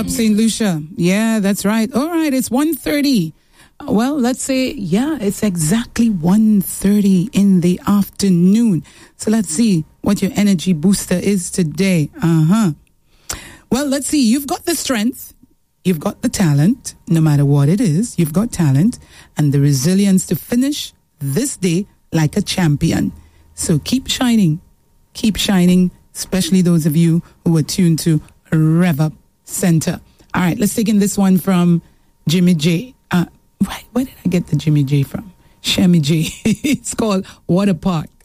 St. Lucia. Yeah, that's right. All right, it's 1:30. Well, let's say, yeah, it's exactly 1:30 in the afternoon. So let's see what your energy booster is today. Well, let's see. You've got the strength. You've got the talent, no matter what it is. You've got talent and the resilience to finish this day like a champion. So keep shining, especially those of you who are tuned to Rev Up Center. All right, let's take in this one from Jimmy J. Where did I get the Jimmy J from? Shemi J. It's called What a Part.